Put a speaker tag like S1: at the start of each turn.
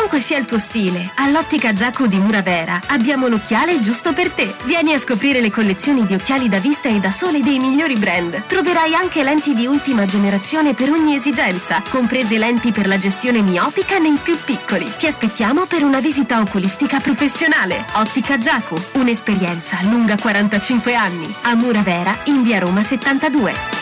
S1: Qualunque sia il tuo stile, all'Ottica Giacu di Muravera abbiamo l'occhiale giusto per te. Vieni a scoprire le collezioni di occhiali da vista e da sole dei migliori brand. Troverai anche lenti di ultima generazione per ogni esigenza, comprese lenti per la gestione miopica nei più piccoli. Ti aspettiamo per una visita oculistica professionale. Ottica Giacu, un'esperienza lunga 45 anni. A Muravera, in via Roma 72.